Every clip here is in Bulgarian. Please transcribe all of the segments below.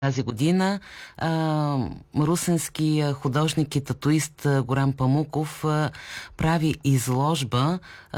Тази година русенски художник и татуист Горан Памуков прави изложба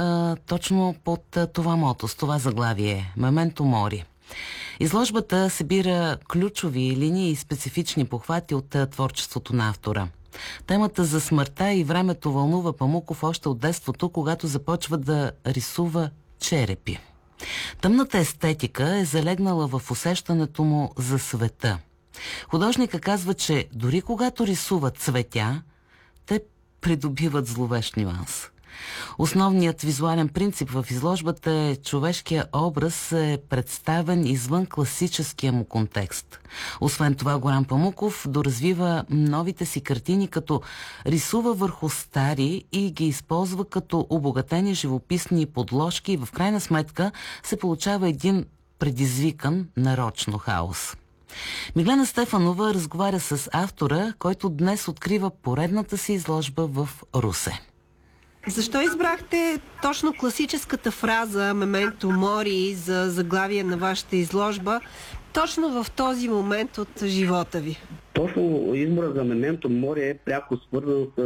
точно под това мото, с това заглавие «Мементо мори». Изложбата събира ключови линии и специфични похвати от творчеството на автора. Темата за смъртта и времето вълнува Памуков още от детството, когато започва да рисува черепи. Тъмната естетика е залегнала в усещането му за света. Художника казва, че дори когато рисуват цветя, те придобиват зловещ нюанс. Основният визуален принцип в изложбата е човешкия образ е представен извън класическия му контекст. Освен това, Горан Памуков доразвива новите си картини, като рисува върху стари и ги използва като обогатени живописни подложки и в крайна сметка се получава един предизвикан нарочно хаос. Миглена Стефанова разговаря с автора, който днес открива поредната си изложба в Русе. Защо избрахте точно класическата фраза «Мементо мори» за заглавие на вашата изложба точно в този момент от живота ви? Точно избора за «Мементо мори» е пряко свързан с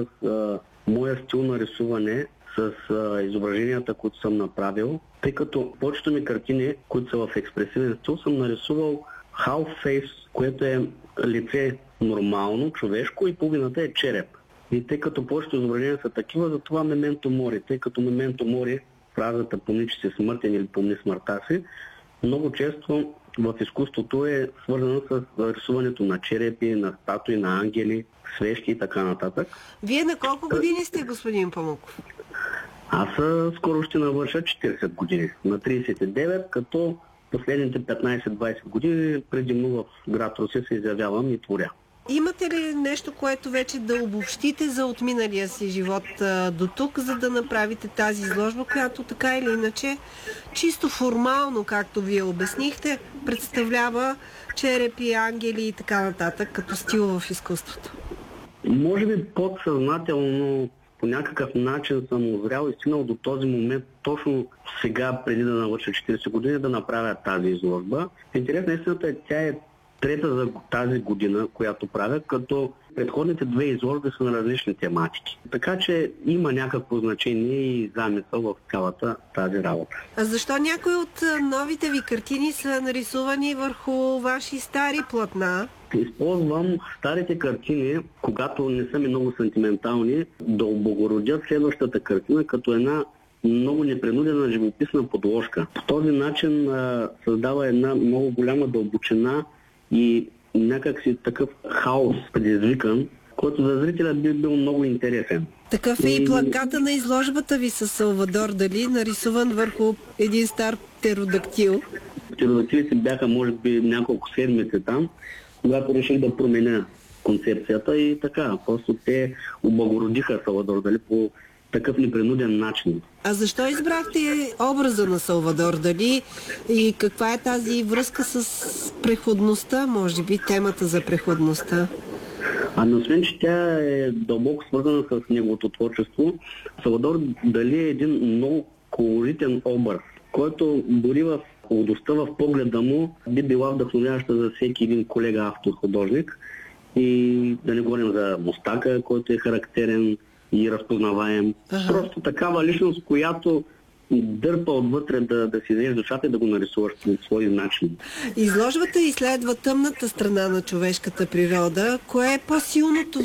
моя стил на рисуване, с изображенията, които съм направил, тъй като повечето ми картини, които са в експресивен стил, съм нарисувал half face, което е лице нормално, човешко и половината е череп. И тъй като повечето изображения са такива, затова «Мементо мори», тъй като «Мементо мори», фразата «помни, че си смъртен» или «помни смъртта си», много често в изкуството е свързано с рисуването на черепи, на статуи, на ангели, свещи и така нататък. Вие на колко години сте, господин Памуков? Аз скоро ще навърша 40 години. На 39, като последните 15-20 години предимно в град Русе се изявявам и творя. Имате ли нещо, което вече да обобщите за отминалия си живот до тук, за да направите тази изложба, която така или иначе, чисто формално, както вие обяснихте, представлява черепи, ангели и така нататък, като стил в изкуството? Може би подсъзнателно по някакъв начин съм озрял и стигнал до този момент, точно сега, преди да навърша 40 години, да направя тази изложба. Интересна истината е, тя е трета за тази година, която правя, като предходните две изложби са на различни тематики. Така че има някакво значение и замисъл в цялата тази работа. А защо някои от новите ви картини са нарисувани върху ваши стари платна? Използвам старите картини, когато не са ми много сантиментални, да облагородя следващата картина като една много непринудена живописна подложка. По този начин създава една много голяма дълбочина и някакси такъв хаос предизвикан, който за зрителя би бил много интересен. Такъв е и плаката на изложбата ви с Салвадор Дали, нарисуван върху един стар птеродактил. Птеродактилите бяха, може би, няколко седмици там, когато реших да променя концепцията и така. Просто те облагородиха Салвадор Дали по такъв непринуден начин. А защо избрахте образа на Салвадор Дали и каква е тази връзка с преходността, може би темата за преходността? Ами освен, че тя е дълбоко свързана с неговото творчество, Салвадор Дали е един много колоритен образ, който дори в холодостта в погледа му би била вдъхновяваща за всеки един колега автор-художник. И да не говорим за мустака, който е характерен и разпознаваем. Просто такава личност, която дърпа отвътре да си взеш душата и да го нарисуваш по свой начин. Изложбата изследва тъмната страна на човешката природа. Кое е по-силното